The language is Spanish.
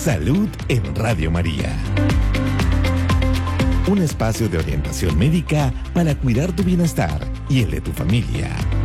Salud en Radio María. Un espacio de orientación médica para cuidar tu bienestar y el de tu familia.